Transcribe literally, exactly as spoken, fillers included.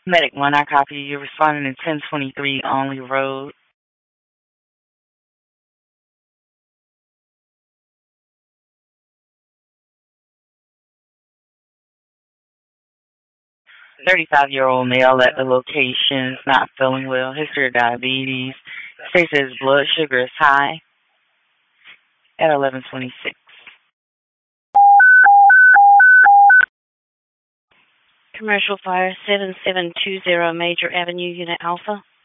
Medic one, I copy you. You're responding to ten twenty-three Only Road. thirty-five-year-old male at the location is not feeling well. History of diabetes. States that his blood sugar is high at eleven twenty-six. Commercial Fire seven seven two zero Major Avenue, Unit Alpha.